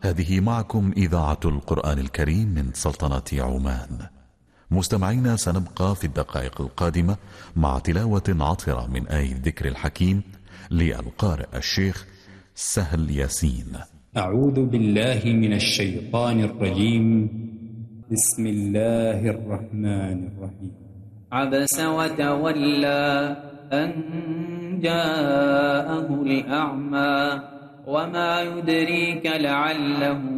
هذه معكم إذاعة القرآن الكريم من سلطنة عمان. مستمعينا، سنبقى في الدقائق القادمة مع تلاوة عطرة من آية الذكر الحكيم للقارئ الشيخ سهل ياسين. أعوذ بالله من الشيطان الرجيم. بسم الله الرحمن الرحيم. عبس وتولى أن جاءه الأعمى وما يدريك لعله